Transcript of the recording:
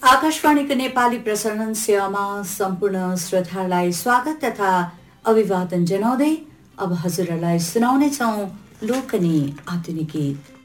आकाशवाणीको नेपाली प्रसारण सेवामा सम्पूर्ण श्रोताहरूलाई स्वागत तथा अभिवादन जनाउँदै अब हजुरहरूलाई सुनाउनेछौँ लोकनी आधुनिक गीत।